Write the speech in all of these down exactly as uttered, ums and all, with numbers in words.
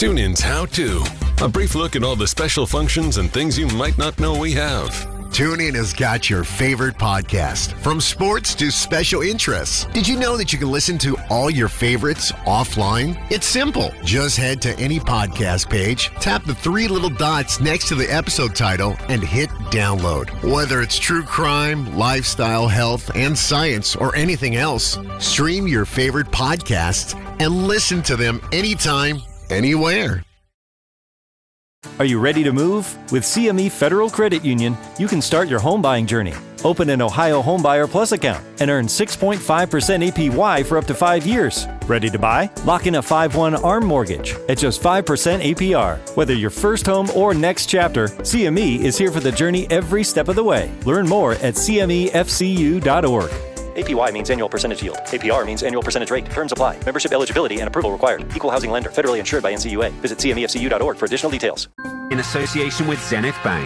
TuneIn's How To. A brief look at all the special functions and things you might not know we have. TuneIn has got your favorite podcast, from sports to special interests. Did you know that you can listen to all your favorites offline? It's simple. Just head to any podcast page, tap the three little dots next to the episode title, and hit download. Whether it's true crime, lifestyle, health, and science, or anything else, stream your favorite podcasts and listen to them anytime, anywhere. Are you ready to move? With C M E Federal Credit Union, you can start your home buying journey. Open an Ohio Homebuyer Plus account and earn six point five percent A P Y for up to five years. Ready to buy? Lock in a five one ARM mortgage at just five percent A P R. Whether your first home or next chapter, C M E is here for the journey every step of the way. Learn more at C M E F C U dot org. A P Y means annual percentage yield. A P R means annual percentage rate. Terms apply. Membership eligibility and approval required. Equal housing lender. Federally insured by N C U A. Visit C M E F C U dot org for additional details. In association with Zenith Bank.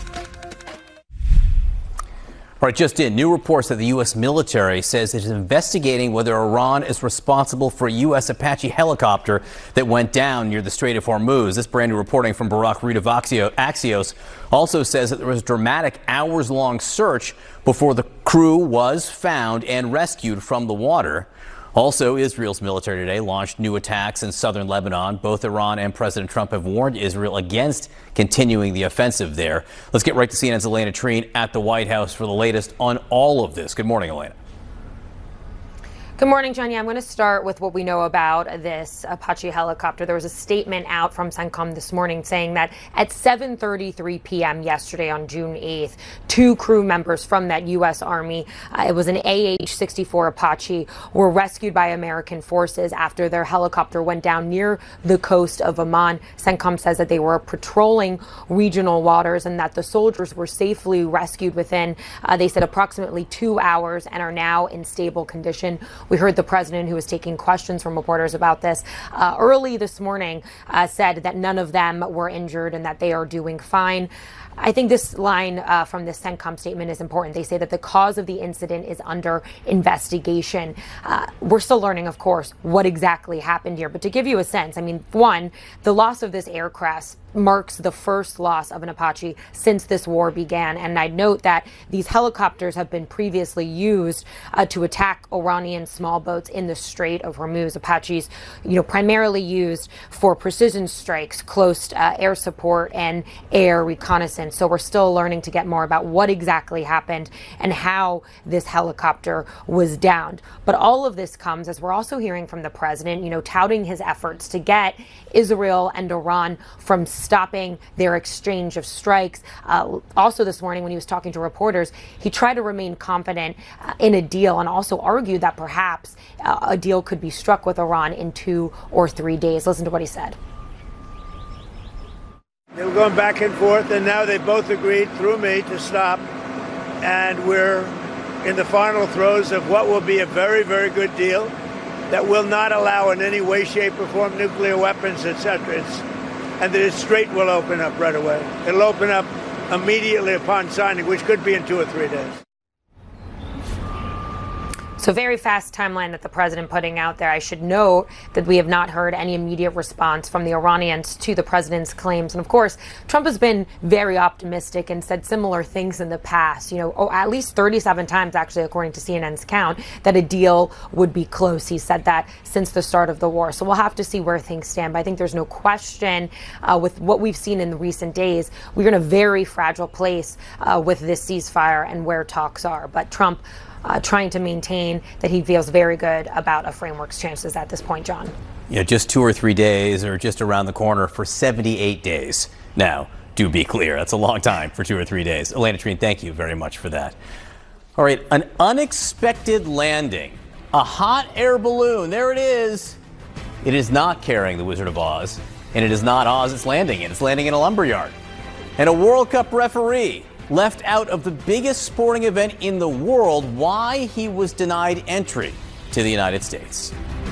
All right, just in, new reports that the U S military says it is investigating whether Iran is responsible for a U S Apache helicopter that went down near the Strait of Hormuz. This brand new reporting from Barak Reed of Axios also says that there was a dramatic hours-long search before the crew was found and rescued from the water. Also, Israel's military today launched new attacks in southern Lebanon. Both Iran and President Trump have warned Israel against continuing the offensive there. Let's get right to C N N's Elena Treen at the White House for the latest on all of this. Good morning, Elena. Good morning, John. Yeah, I'm going to start with what we know about this Apache helicopter. There was a statement out from CENTCOM this morning saying that at seven thirty-three p.m. yesterday on June eighth, two crew members from that U S Army, uh, it was an A H sixty-four Apache, were rescued by American forces after their helicopter went down near the coast of Oman. CENTCOM says that they were patrolling regional waters and that the soldiers were safely rescued within, uh, they said, approximately two hours and are now in stable condition. We heard the president, who was taking questions from reporters about this uh, early this morning, uh, said that none of them were injured and that they are doing fine. I think this line uh, from this CENTCOM statement is important. They say that the cause of the incident is under investigation. Uh, we're still learning, of course, what exactly happened here. But to give you a sense, I mean, one, the loss of this aircraft marks the first loss of an Apache since this war began. And I'd note that these helicopters have been previously used uh, to attack Iranian small boats in the Strait of Hormuz. Apaches, you know, primarily used for precision strikes, close uh, air support and air reconnaissance. So we're still learning to get more about what exactly happened and how this helicopter was downed. But all of this comes as we're also hearing from the president, you know, touting his efforts to get Israel and Iran from stopping their exchange of strikes. Uh, also this morning when he was talking to reporters, he tried to remain confident uh, in a deal and also argued that perhaps uh, a deal could be struck with Iran in two or three days. Listen to what he said. They were going back and forth, and now they both agreed through me to stop. And we're in the final throes of what will be a very, very good deal that will not allow in any way, shape, or form nuclear weapons, et cetera. It's, and the strait will open up right away. It'll open up immediately upon signing, which could be in two or three days. So very fast timeline that the president putting out there. I should note that we have not heard any immediate response from the Iranians to the president's claims. And of course, Trump has been very optimistic and said similar things in the past, you know, oh, at least thirty-seven times, actually, according to C N N's count, that a deal would be close. He said that since the start of the war. So we'll have to see where things stand. But I think there's no question uh, with what we've seen in the recent days, we're in a very fragile place uh, with this ceasefire and where talks are. But Trump Uh, trying to maintain that he feels very good about a framework's chances at this point, John. Yeah, just two or three days or just around the corner for seventy-eight days. Now, do be clear, that's a long time for two or three days. Elena Treen, thank you very much for that. All right, an unexpected landing. A hot air balloon, there it is. It is not carrying the Wizard of Oz, and it is not Oz it's landing in. It's landing in a lumberyard. And a World Cup referee left out of the biggest sporting event in the world, why he was denied entry to the United States.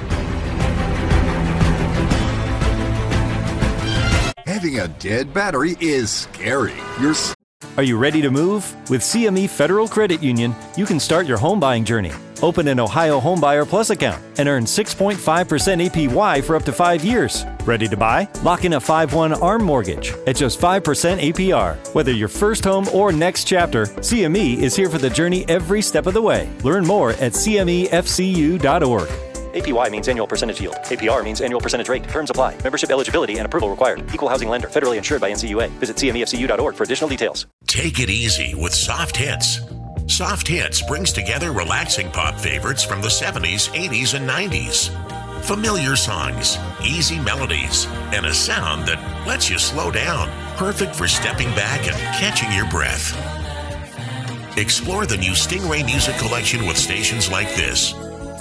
Having a dead battery is scary. You're Are you ready to move? With C M E Federal Credit Union, you can start your home buying journey. Open an Ohio Homebuyer Plus account and earn six point five percent A P Y for up to five years. Ready to buy? Lock in a five one ARM mortgage at just five percent A P R. Whether your first home or next chapter, C M E is here for the journey every step of the way. Learn more at C M E F C U dot org. A P Y means annual percentage yield. A P R means annual percentage rate. Terms apply. Membership eligibility and approval required. Equal housing lender. Federally insured by N C U A. Visit C M E F C U dot org for additional details. Take it easy with Soft Hits. Soft Hits brings together relaxing pop favorites from the seventies, eighties, and nineties. Familiar songs, easy melodies, and a sound that lets you slow down. Perfect for stepping back and catching your breath. Explore the new Stingray Music Collection with stations like this.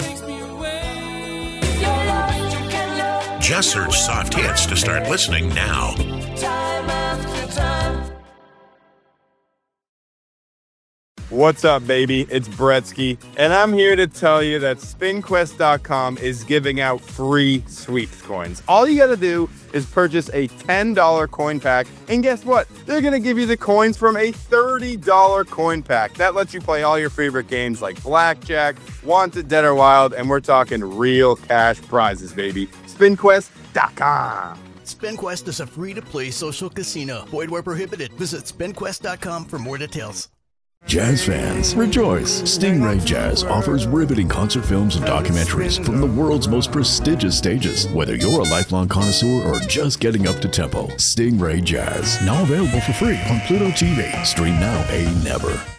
Just search Soft Hits to start listening now. What's up, baby? It's Bretsky, and I'm here to tell you that Spin Quest dot com is giving out free sweeps coins. All you gotta do is purchase a ten dollar coin pack, and guess what? They're gonna give you the coins from a thirty dollar coin pack. That lets you play all your favorite games like Blackjack, Wanted, Dead or Wild, and we're talking real cash prizes, baby. Spin Quest dot com. SpinQuest is a free-to-play social casino. Void where prohibited. Visit Spin Quest dot com for more details. Jazz fans, rejoice! Stingray Jazz offers riveting concert films and documentaries from the world's most prestigious stages. Whether you're a lifelong connoisseur or just getting up to tempo, Stingray Jazz, now available for free on Pluto T V. Stream now, pay never.